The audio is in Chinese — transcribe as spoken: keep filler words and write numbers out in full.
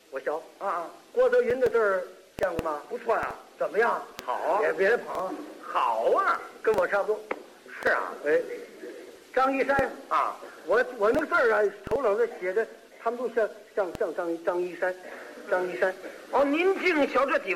我小啊， 郭德云的字儿见过吗？ 不错呀、 怎么样？ 好啊别别捧， 好啊， 跟我差不多。 是啊， 哎，张一山， 啊， 我我那个字儿啊，头脑子写的，他们都像像像张张一山，张一山。 哦，您净瞧这几